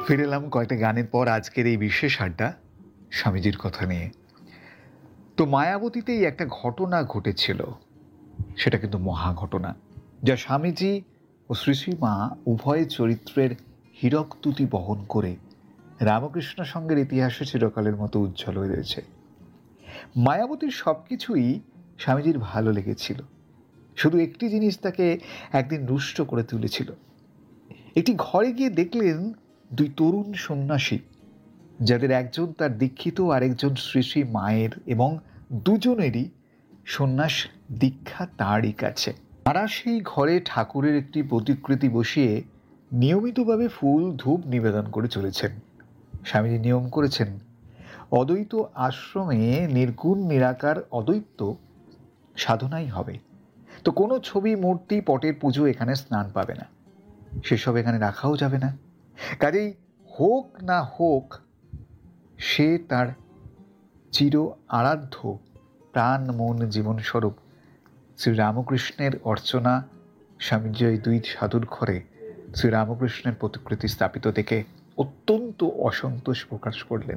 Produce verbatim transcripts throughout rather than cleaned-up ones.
ফিরে এলাম কয়েকটা গানের পর আজকের এই বিশেষ আড্ডা স্বামীজির কথা নিয়ে। তো মায়াবতীতেই একটা ঘটনা ঘটেছিল, সেটা কিন্তু মহা ঘটনা, যা স্বামীজি ও শ্রী শ্রী মা উভয় চরিত্রের হীরকতুতি বহন করে রামকৃষ্ণ সঙ্গের ইতিহাসে চিরকালের মতো উজ্জ্বল হয়ে রয়েছে। মায়াবতীর সব কিছুই স্বামীজির ভালো লেগেছিল, শুধু একটি জিনিস তাকে একদিন রুষ্ট করে তুলেছিল। একটি ঘরে গিয়ে দেখলেন দুই তরুণ সন্ন্যাসী, যাদের একজন তার দীক্ষিত আর একজন শ্রী শ্রী মায়ের, এবং দুজনেরই সন্ন্যাস দীক্ষা তাঁরই কাছে। তারা সেই ঘরে ঠাকুরের একটি প্রতিকৃতি বসিয়ে নিয়মিতভাবে ফুল ধূপ নিবেদন করে চলেছেন। স্বামীজি নিয়ম করেছেন, অদ্বৈত আশ্রমে নির্গুণ নিরাকার অদ্বৈত সাধনাই হবে, তো কোনো ছবি মূর্তি পটের পুজো এখানে স্নান পাবে না, সেসব এখানে রাখাও যাবে না। কাজেই হোক না হোক, সে তার চির আরাধ্য প্রাণ মন জীবনস্বরূপ শ্রীরামকৃষ্ণের অর্চনা স্বামীজি ওই দুই সাধুর ঘরে শ্রীরামকৃষ্ণের প্রতিকৃতি স্থাপিত দেখে অত্যন্ত অসন্তোষ প্রকাশ করলেন।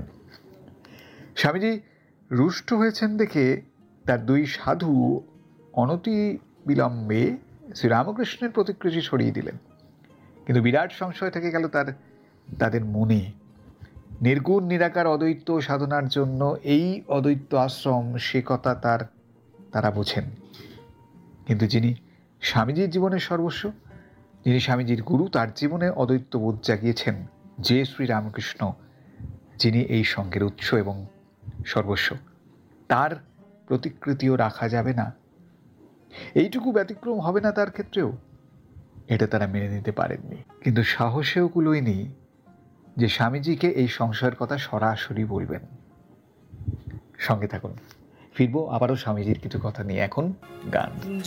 স্বামীজি রুষ্ট হয়েছেন দেখে তার দুই সাধু অনতি বিলম্বে শ্রীরামকৃষ্ণের প্রতিকৃতি সরিয়ে দিলেন। কিন্তু বিরাট সংশয় থেকে গেল তার তাদের মনে। নির্গুণ নিরাকার অদ্বৈত সাধনার জন্য এই অদ্বৈত আশ্রম, সে কথা তার তারা বোঝেন। কিন্তু যিনি স্বামীজির জীবনের সর্বস্ব, যিনি স্বামীজির গুরু, তার জীবনে অদ্বৈত বোধ জাগিয়েছেন যে শ্রীরামকৃষ্ণ, যিনি এই সঙ্গের উৎস এবং সর্বস্ব, তার প্রতিকৃতিও রাখা যাবে না, এইটুকু ব্যতিক্রম হবে না তার ক্ষেত্রেও, এটা তারা মেনে নিতে পারেননি। কিন্তু সাহসেও কুলোয়নি যে স্বামীজিকে এই সংশয়ের কথা সরাসরি বলবেন। সঙ্গে থাকুন, ফিরবো আবারও স্বামীজির কিছু কথা নিয়ে। এখন গান।